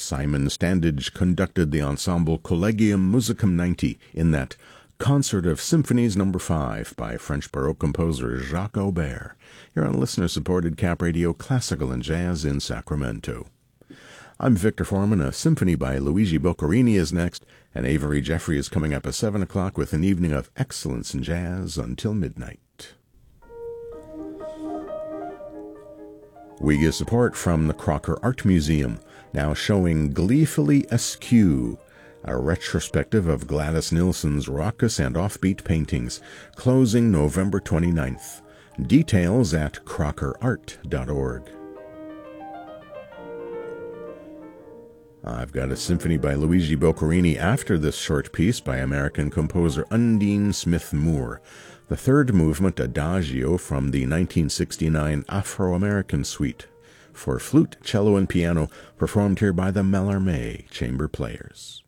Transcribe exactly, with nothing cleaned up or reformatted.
Simon Standage conducted the ensemble Collegium Musicum ninety in that Concert of Symphonies number five by French Baroque composer Jacques Aubert, here on listener-supported Cap Radio Classical and Jazz in Sacramento. I'm Victor Foreman. A symphony by Luigi Boccherini is next, and Avery Jeffrey is coming up at seven o'clock with an evening of excellence in jazz until midnight. We get support from the Crocker Art Museum, now showing Gleefully Askew, a retrospective of Gladys Nilsson's raucous and offbeat paintings, closing November twenty-ninth. Details at crocker art dot org. I've got a symphony by Luigi Boccherini after this short piece by American composer Undine Smith Moore, the third movement Adagio from the nineteen sixty-nine Afro-American Suite, for flute, cello, and piano, performed here by the Mallarmé Chamber Players.